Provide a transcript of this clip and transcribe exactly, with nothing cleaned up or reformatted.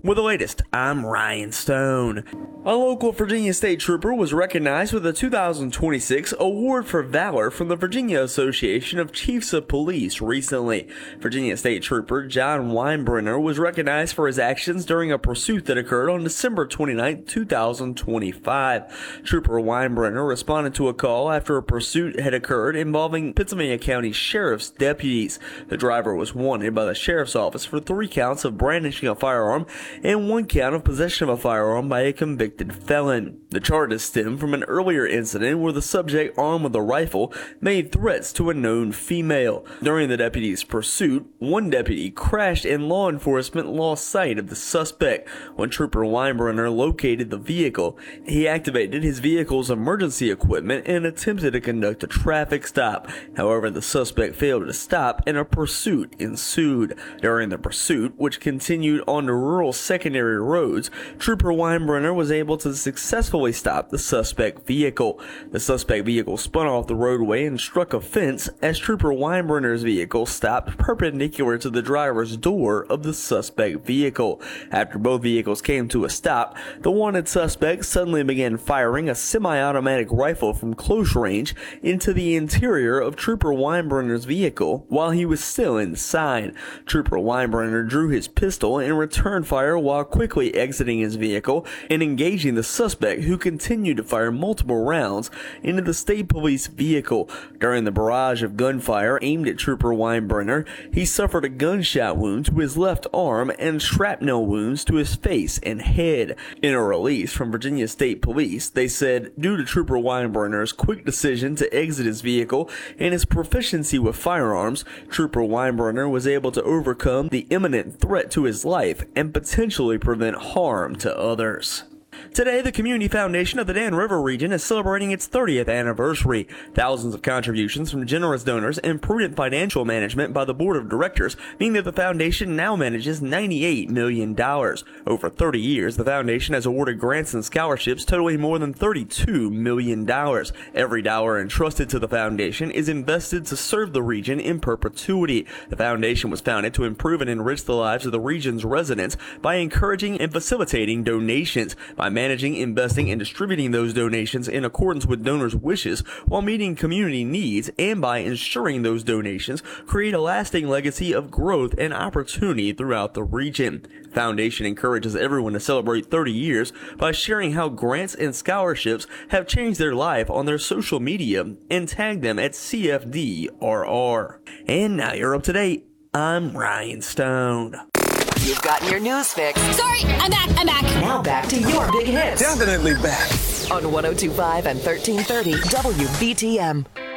With the latest, I'm Ryan Stone. A local Virginia State Trooper was recognized with a two thousand twenty-six Award for Valor from the Virginia Association of Chiefs of Police recently. Virginia State Trooper John Weinbrenner was recognized for his actions during a pursuit that occurred on December twenty-ninth, two thousand twenty-five. Trooper Weinbrenner responded to a call after a pursuit had occurred involving Pittsylvania County Sheriff's deputies. The driver was wanted by the Sheriff's Office for three counts of brandishing a firearm and one count of possession of a firearm by a convicted felon. The charges stem from an earlier incident where the subject, armed with a rifle, made threats to a known female. During the deputy's pursuit, one deputy crashed and law enforcement lost sight of the suspect. When Trooper Weinbrenner located the vehicle, he activated his vehicle's emergency equipment and attempted to conduct a traffic stop. However, the suspect failed to stop and a pursuit ensued. During the pursuit, which continued on the rural secondary roads, Trooper Weinbrenner was able to successfully stop the suspect vehicle. The suspect vehicle spun off the roadway and struck a fence as Trooper Weinbrenner's vehicle stopped perpendicular to the driver's door of the suspect vehicle. After both vehicles came to a stop, the wanted suspect suddenly began firing a semi-automatic rifle from close range into the interior of Trooper Weinbrenner's vehicle while he was still inside. Trooper Weinbrenner drew his pistol and returned fire while quickly exiting his vehicle and engaging the suspect, who continued to fire multiple rounds into the state police vehicle. During the barrage of gunfire aimed at Trooper Weinbrenner, he suffered a gunshot wound to his left arm and shrapnel wounds to his face and head. In a release from Virginia State Police, they said, due to Trooper Weinbrenner's quick decision to exit his vehicle and his proficiency with firearms, Trooper Weinbrenner was able to overcome the imminent threat to his life and potentially prevent harm to others. Today, the Community Foundation of the Dan River region is celebrating its thirtieth anniversary. Thousands of contributions from generous donors and prudent financial management by the board of directors mean that the foundation now manages ninety-eight million dollars. Over thirty years, the foundation has awarded grants and scholarships totaling more than thirty-two million dollars. Every dollar entrusted to the foundation is invested to serve the region in perpetuity. The foundation was founded to improve and enrich the lives of the region's residents by encouraging and facilitating donations, by managing, investing, and distributing those donations in accordance with donors' wishes while meeting community needs, and by ensuring those donations create a lasting legacy of growth and opportunity throughout the region. The foundation encourages everyone to celebrate thirty years by sharing how grants and scholarships have changed their life on their social media and tag them at C F D R R. And now you're up to date. I'm Ryan Stone. You've gotten your news fix. Sorry, I'm back, I'm back. Now back to your big hits. Definitely back. On one oh two point five and thirteen thirty W B T M.